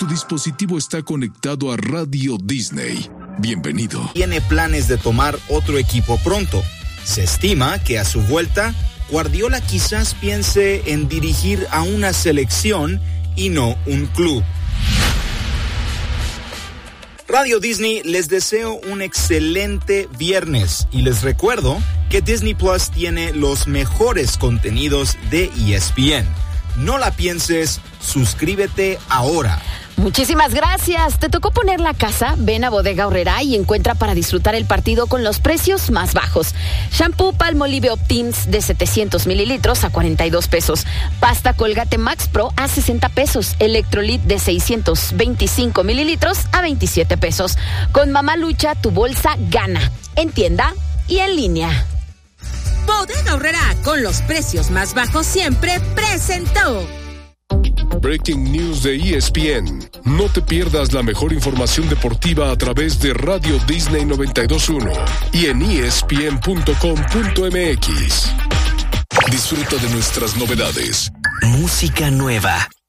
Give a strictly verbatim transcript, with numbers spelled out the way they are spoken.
Tu dispositivo está conectado a Radio Disney. Bienvenido. Tiene planes de tomar otro equipo pronto. Se estima que a su vuelta, Guardiola quizás piense en dirigir a una selección y no un club. Radio Disney les deseo un excelente viernes y les recuerdo que Disney Plus tiene los mejores contenidos de E S P N. No la pienses, suscríbete ahora. Muchísimas gracias. ¿Te tocó poner la casa? Ven a Bodega Aurrerá y encuentra para disfrutar el partido con los precios más bajos. Shampoo Palmolive Optims de setecientos mililitros a cuarenta y dos pesos. Pasta Colgate Max Pro a sesenta pesos. Electrolit de seiscientos veinticinco mililitros a veintisiete pesos. Con Mamá Lucha, tu bolsa gana. En tienda y en línea. Bodega Aurrerá, con los precios más bajos siempre, presentó. Breaking News de E S P N. No te pierdas la mejor información deportiva a través de Radio Disney noventa y dos punto uno y en E S P N punto com punto M X. Disfruta de nuestras novedades. Música nueva.